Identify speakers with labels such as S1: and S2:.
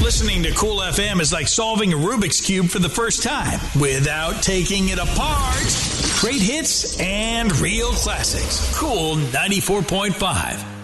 S1: Listening to Cool FM is like solving a Rubik's Cube for the first time without taking it apart. Great hits and real classics. Cool 94.5.